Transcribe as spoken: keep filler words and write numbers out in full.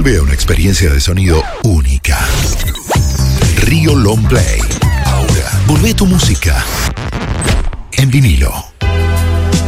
Vuelve a una experiencia de sonido única. Río Long Play. Ahora, volvé tu música en vinilo.